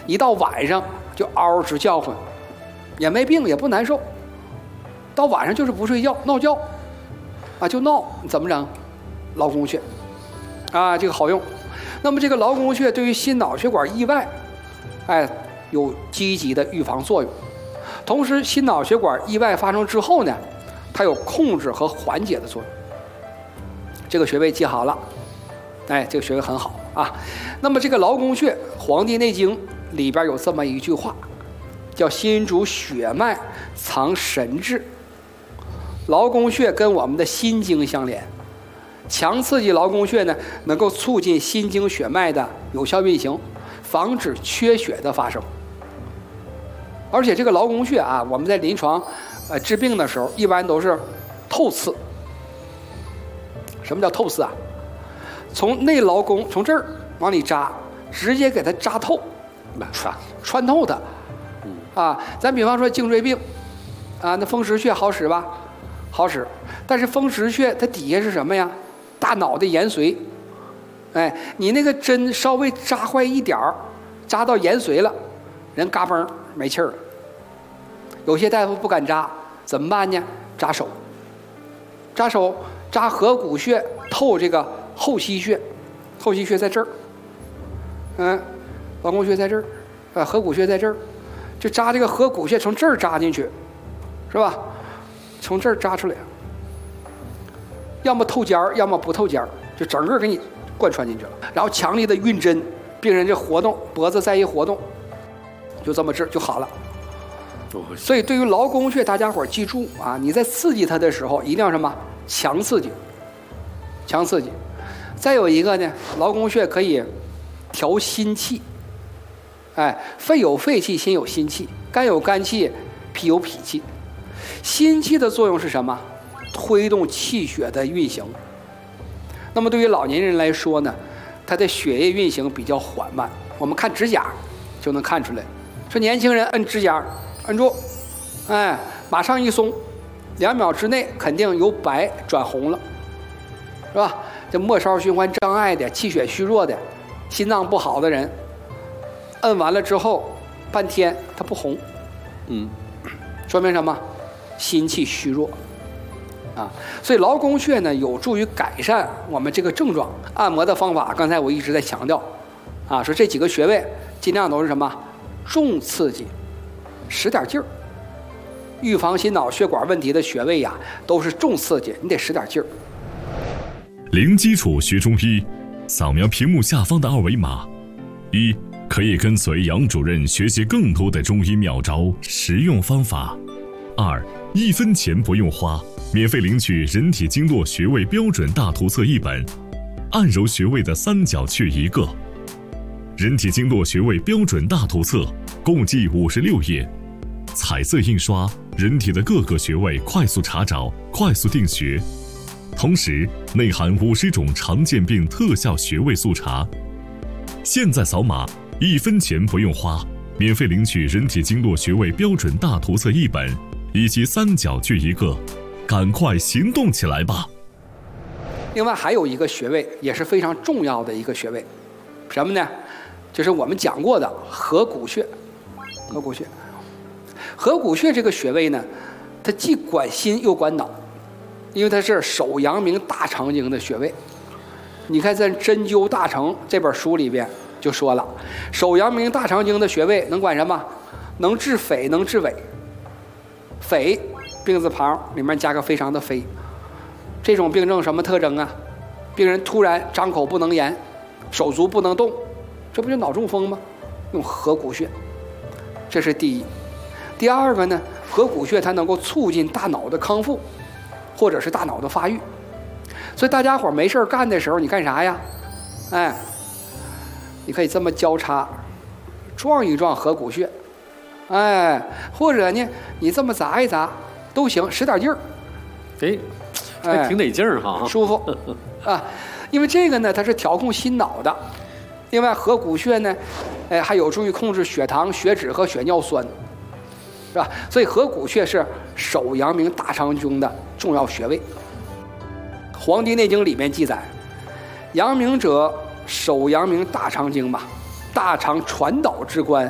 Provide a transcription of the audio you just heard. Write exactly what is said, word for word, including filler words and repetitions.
一到晚上就嗷直叫唤，也没病也不难受，到晚上就是不睡觉闹觉，啊就闹，怎么整？劳宫穴，啊这个好用。那么这个劳宫穴对于心脑血管意外，哎有积极的预防作用。同时，心脑血管意外发生之后呢，它有控制和缓解的作用。这个穴位记好了，哎，这个穴位很好啊。那么这个劳宫穴，《黄帝内经》里边有这么一句话，叫“心主血脉，藏神志”。劳宫穴跟我们的心经相连，强刺激劳宫穴呢，能够促进心经血脉的有效运行，防止缺血的发生。而且这个劳宫穴啊，我们在临床呃治病的时候，一般都是透刺。什么叫透刺啊？从内劳宫从这儿往里扎，直接给它扎透，穿穿透它。啊，咱比方说颈椎病，啊，那风池穴好使吧？好使。但是风池穴它底下是什么呀？大脑的延髓。哎，你那个针稍微扎坏一点儿，扎到延髓了，人嘎嘣没气儿了。有些大夫不敢扎，怎么办呢？扎手，扎手，扎合谷穴透这个后溪穴，后溪穴在这儿，嗯，劳宫穴在这儿，啊，合谷穴在这儿，就扎这个合谷穴，从这儿扎进去，是吧？从这儿扎出来，要么透尖儿，要么不透尖儿，就整个给你贯穿进去了。然后强力的运针，病人这活动脖子再一活动，就这么治就好了。所以对于劳宫穴，大家伙记住啊，你在刺激它的时候，一定要什么？强刺激，强刺激。再有一个呢，劳宫穴可以调心气。哎，肺有肺气，心有心气；肝有肝气，脾有脾气。心气的作用是什么？推动气血的运行。那么对于老年人来说呢，他的血液运行比较缓慢。我们看指甲就能看出来，说年轻人摁指甲。摁住，哎，马上一松，两秒之内肯定由白转红了，是吧？这末梢循环障碍的、气血虚弱的、心脏不好的人，摁完了之后半天它不红，嗯，说明什么？心气虚弱啊。所以劳宫穴呢，有助于改善我们这个症状。按摩的方法，刚才我一直在强调，啊，说这几个穴位尽量都是什么？重刺激。使点劲儿，预防心脑血管问题的穴位呀，都是重刺激，你得使点劲儿。 零基础学中医，扫描屏幕下方的二维码，一可以跟随杨主任学习更多的中医妙招、实用方法；二一分钱不用花，免费领取人体经络穴位标准大图册一本，按揉穴位的三角穴一个。人体经络穴位标准大图册共计五十六页。彩色印刷，人体的各个穴位快速查找、快速定穴，同时内含五十种常见病特效穴位速查。现在扫码，一分钱不用花，免费领取人体经络穴位标准大图册一本，以及三角穴一个，赶快行动起来吧！ 另外还有一个穴位也是非常重要的一个穴位，什么呢？就是我们讲过的合谷穴。合谷穴。合谷穴这个穴位呢，它既管心又管脑，因为它是手阳明大肠经的穴位。你看在《针灸大成》这本书里边就说了，手阳明大肠经的穴位能管什么？能治痱，能治痿。痱，病字旁里面加个非常的非。这种病症什么特征啊？病人突然张口不能言，手足不能动，这不就脑中风吗？用合谷穴，这是第一。第二个呢，合谷穴它能够促进大脑的康复，或者是大脑的发育。所以大家伙没事干的时候，你干啥呀？哎，你可以这么交叉撞一撞合谷穴，哎，或者呢，你这么砸一砸都行，使点劲儿。 哎，还挺得劲儿哈， 舒服啊。因为这个呢，它是调控心脑的。另外，合谷穴呢，哎，还有助于控制血糖、血脂和血尿酸。是吧？所以合谷穴是手阳明大肠经的重要穴位。《黄帝内经》里面记载，阳明者，手阳明大肠经嘛，大肠传导之官，